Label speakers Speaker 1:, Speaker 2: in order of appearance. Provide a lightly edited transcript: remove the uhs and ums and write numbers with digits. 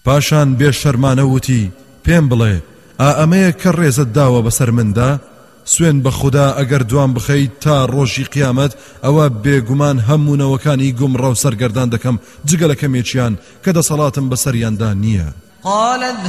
Speaker 1: پاشان بێشەرمانە وتی پێم بڵێ ئەمەیە کە ڕێزت داوە بەسەر مندا؟ سوێن بە خوددا ئەگەر دوام بخەیت تا ڕۆژی قیامەت ئەوە بێگومان هەموونەوەکانی گومڕە و سەرگەردان دەکەم جگە لە کەمێکیان کە دەسەڵاتم بەسەریاندا نییە.